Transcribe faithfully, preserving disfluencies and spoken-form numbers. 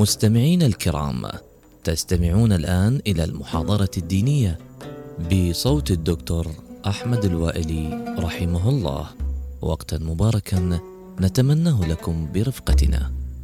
مستمعين الكرام، تستمعون الآن إلى المحاضرة الدينية بصوت الدكتور أحمد الوائلي رحمه الله. وقتا مباركا نتمناه لكم برفقتنا.